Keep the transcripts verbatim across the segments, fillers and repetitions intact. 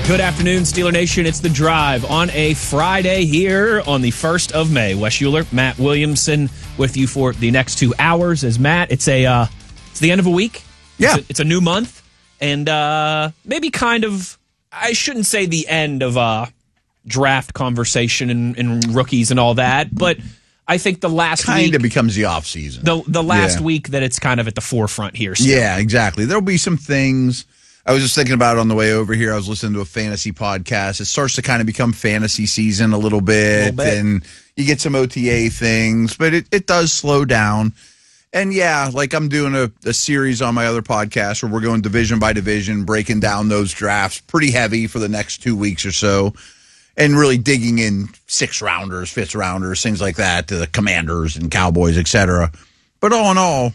Good afternoon, Steeler Nation. It's The Drive on a Friday here on the first of May. Wes Euler, Matt Williamson with you for the next two hours. As Matt, it's a uh, it's the end of a week. Yeah. It's a, it's a new month. And uh, maybe kind of, I shouldn't say the end of uh, draft conversation and, and rookies and all that, but I think the last kind week of becomes the off season. The the last Yeah. week that it's kind of at the forefront here. Still. Yeah, exactly. There'll be some things. I was just thinking about it on the way over here. I was listening to a fantasy podcast. It starts to kind of become fantasy season a little bit, A little bit. and you get some O T A things, but it, it does slow down. And yeah, like I'm doing a, a series on my other podcast where we're going division by division, breaking down those drafts pretty heavy for the next two weeks or so, and really digging in six rounders, fifth rounders, things like that, to the Commanders and Cowboys, et cetera. But all in all,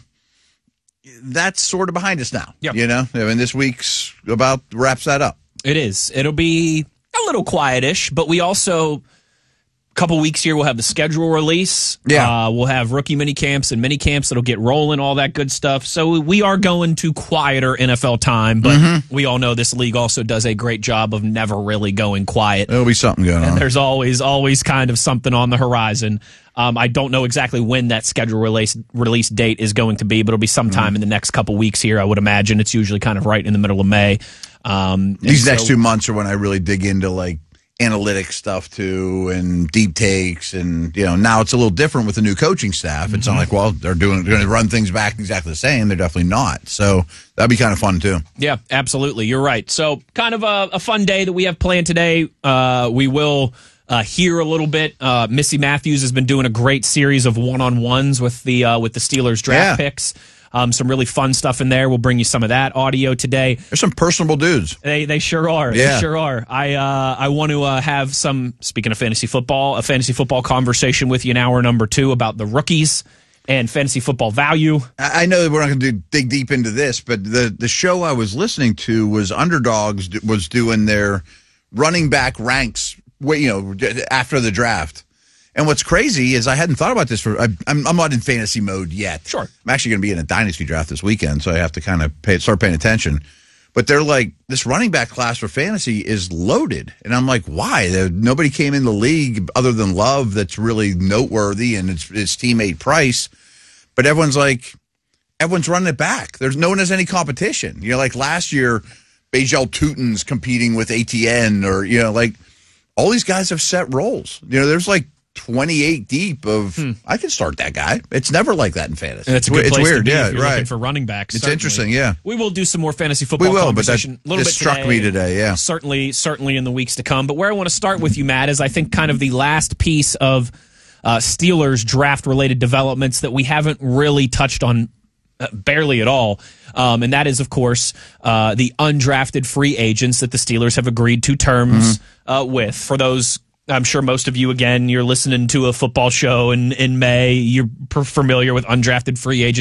that's sort of behind us now. Yep. You know, I mean, this week's about wraps that up. It is. It'll be a little quietish, but we also, a couple weeks here, we'll have the schedule release. Yeah. Uh, we'll have rookie mini camps and mini camps that'll get rolling, all that good stuff. So we are going to quieter N F L time, but Mm-hmm. we all know this league also does a great job of never really going quiet. There'll be something going on. There's always, always kind of something on the horizon. Um, I don't know exactly when that schedule release release date is going to be, but it'll be sometime Mm-hmm. in the next couple weeks here, I would imagine. It's usually kind of right in the middle of May. Um, These and next so- two months are when I really dig into like analytic stuff too, and deep takes, and you know, now it's a little different with the new coaching staff. It's Mm-hmm. not like, well, they're doing they're going to run things back exactly the same. They're definitely not. So that'd be kind of fun too. Yeah, absolutely. You're right. So kind of a, a fun day that we have planned today. Uh, we will uh, hear a little bit. Uh, Missy Matthews has been doing a great series of one-on-ones with the uh, with the Steelers draft Yeah. picks. Um, some really fun stuff in there. We'll bring you some of that audio today. There's some personable dudes. They they sure are. Yeah. They sure are. I uh, I want to uh, have some, speaking of fantasy football, a fantasy football conversation with you in hour number two about the rookies and fantasy football value. I I know that we're not going to dig deep into this, but the the show I was listening to was Underdogs d- was doing their running back ranks, wait, you know, d- after the draft. And what's crazy is I hadn't thought about this for. I, I'm I'm not in fantasy mode yet. Sure. I'm actually going to be in a dynasty draft this weekend, so I have to kind of pay, start paying attention. But they're like, this running back class for fantasy is loaded, and I'm like, why? There, nobody came in the league other than Love that's really noteworthy, and it's his teammate Price. But everyone's like, everyone's running it back. There's no one has any competition. You know, like last year, Bajel Tutin's competing with A T N, or you know, like all these guys have set roles. You know, there's like twenty-eight deep of hmm. I can start that guy. It's never like that in fantasy. And it's a good it's place weird, to be yeah, if you're right. looking for running backs. It's certainly. interesting, yeah. We will do some more fantasy football we will, conversation. But that, a little this bit struck today, me today, yeah. Certainly, certainly in the weeks to come. But where I want to start with you, Matt, is I think kind of the last piece of uh, Steelers draft-related developments that we haven't really touched on uh, barely at all. Um, and that is, of course, uh, the undrafted free agents that the Steelers have agreed to terms mm-hmm. uh, with. For those, I'm sure most of you, again, you're listening to a football show in, in May. You're familiar with undrafted free agents.